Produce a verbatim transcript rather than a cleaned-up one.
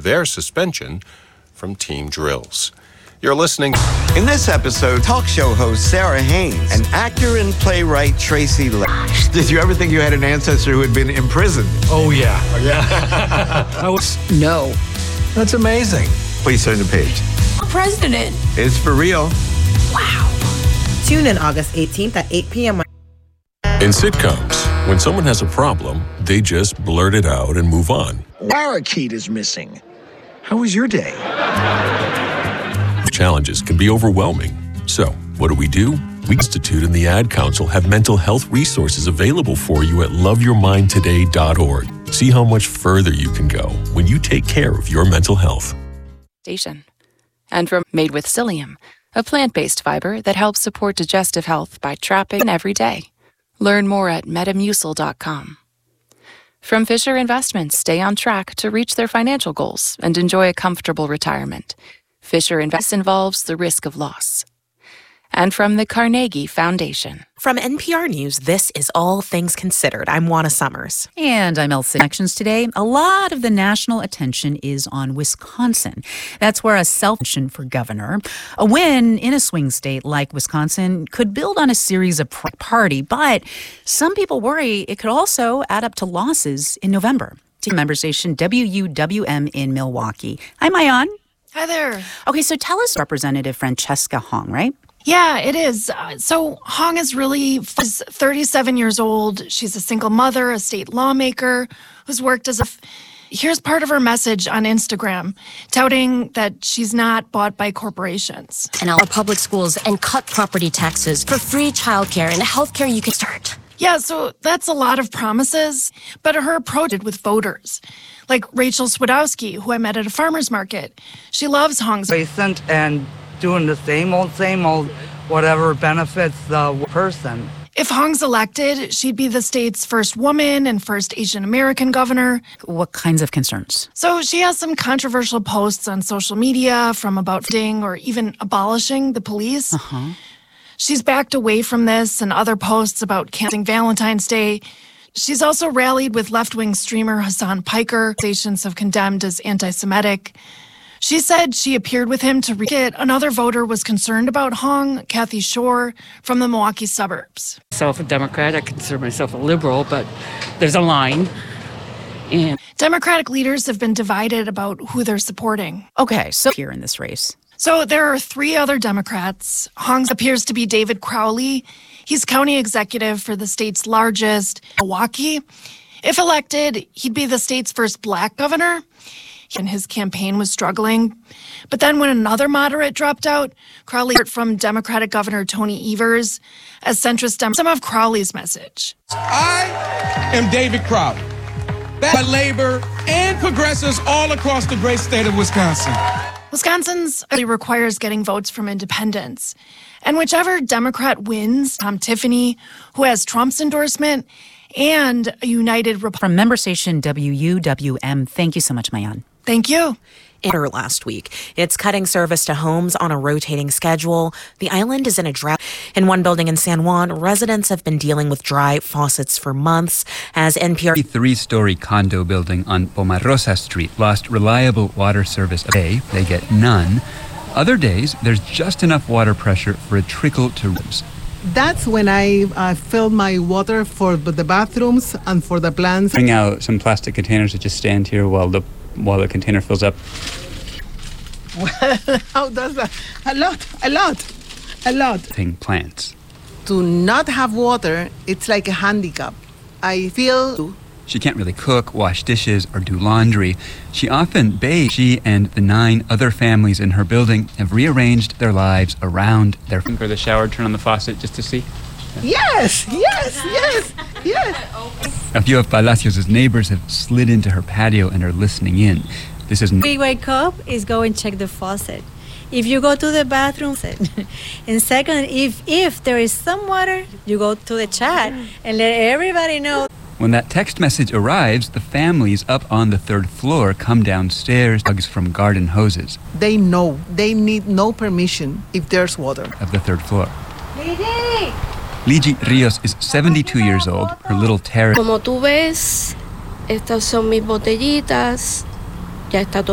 their suspension from team drills. You're listening. In this episode, talk show host Sarah Haynes and actor and playwright Tracy Letts. Did you ever think you had an ancestor who had been imprisoned? Oh, yeah. Oh, yeah. I was... No. That's amazing. Please turn the page. President. It's for real. Wow. Tune in August eighteenth at eight p.m. In sitcoms, when someone has a problem, they just blurt it out and move on. Parakeet is missing. How was your day? Challenges can be overwhelming. So, what do we do? We Institute and the Ad Council have mental health resources available for you at love your mind today dot org. See how much further you can go when you take care of your mental health. Station. And from Made with Psyllium, a plant-based fiber that helps support digestive health by trapping every day. Learn more at metamucil dot com. From Fisher Investments, stay on track to reach their financial goals and enjoy a comfortable retirement. Fisher Invest involves the risk of loss. And from the Carnegie Foundation. From N P R News, this is All Things Considered. I'm Juana Summers. And I'm Elsie. Elections today, a lot of the national attention is on Wisconsin. That's where a self-election for governor. A win in a swing state like Wisconsin could build on a series of party, but some people worry it could also add up to losses in November. Member station W U W M in Milwaukee. Hi, Mayan. Hi there. Okay, so tell us, Representative Francesca Hong, right? Yeah, it is. Uh, so Hong is really is thirty-seven years old. She's a single mother, a state lawmaker who's worked as a... F- Here's part of her message on Instagram, touting that she's not bought by corporations. And our public schools and cut property taxes for free childcare and healthcare you can start. Yeah, so that's a lot of promises, but her approach with voters. Like Rachel Swidowski, who I met at a farmer's market. She loves Hong's... Recent and doing the same old, same old, whatever benefits the person. If Hong's elected, she'd be the state's first woman and first Asian American governor. What kinds of concerns? So she has some controversial posts on social media from about funding or even abolishing the police. Uh-huh. She's backed away from this and other posts about canceling Valentine's Day. She's also rallied with left-wing streamer Hassan Piker. Stations have condemned as anti-Semitic. She said she appeared with him to it. Another voter was concerned about Hong, Kathy Shore, from the Milwaukee suburbs. Myself a Democrat, I consider myself a liberal, but there's a line. And Democratic leaders have been divided about who they're supporting. Okay, so here in this race. So there are three other Democrats. Hong appears to be David Crowley. He's county executive for the state's largest, Milwaukee. If elected, he'd be the state's first black governor. And his campaign was struggling. But then when another moderate dropped out, Crowley heard from Democratic Governor Tony Evers as centrist Dem- some of Crowley's message. I am David Crowley, backed by labor and progressives all across the great state of Wisconsin. Wisconsin's requires getting votes from independents. And whichever Democrat wins, Tom Tiffany, who has Trump's endorsement, and a united... Rep- From member station W U W M, thank you so much, Mayan. Thank you. Last week. It's cutting service to homes on a rotating schedule. The island is in a drought. In one building in San Juan, residents have been dealing with dry faucets for months as N P R... A three-story condo building on Pomarosa Street lost reliable water service. A day, they get none. Other days, there's just enough water pressure for a trickle to rooms. That's when I uh, filled my water for the bathrooms and for the plants. Bring out some plastic containers that just stand here while the while the container fills up. Well, how does that? A lot, a lot, a lot. Thing plants. To not have water, it's like a handicap. I feel... She can't really cook, wash dishes, or do laundry. She often bathes. She and the nine other families in her building have rearranged their lives around their... Go to the shower, turn on the faucet just to see? Yes, yes, yes, yes. A few of Palacios' neighbors have slid into her patio and are listening in. This is... We wake up, is go and check the faucet. If you go to the bathroom, and second, if if there is some water, you go to the chat and let everybody know. When that text message arrives, the families up on the third floor come downstairs, plugs from garden hoses. They know. They need no permission if there's water. Of the third floor. Ligi! Ligi Rios is seventy-two years old. Her little terrace. Como tú ves, estas son mis botellitas. Ya está todo.